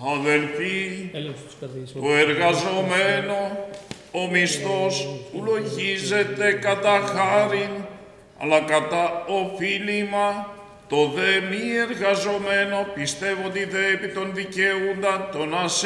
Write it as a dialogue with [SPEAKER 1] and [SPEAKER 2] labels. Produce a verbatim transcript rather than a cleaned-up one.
[SPEAKER 1] Αδελφοί, το εργαζομένο, ο μισθός που λογίζεται κατά χάριν, αλλά κατά οφείλημα, το δε μη εργαζομένο πιστεύω ότι δε επί των δικαιούνταν των ασεβών